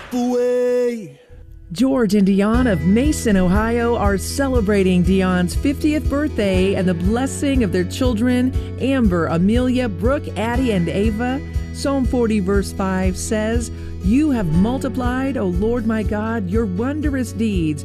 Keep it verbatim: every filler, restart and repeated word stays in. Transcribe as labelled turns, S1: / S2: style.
S1: away.
S2: George and Dion of Mason, Ohio are celebrating Dion's fiftieth birthday and the blessing of their children, Amber, Amelia, Brooke, Addie, and Ava. Psalm forty verse five says, "You have multiplied, O Lord my God, your wondrous deeds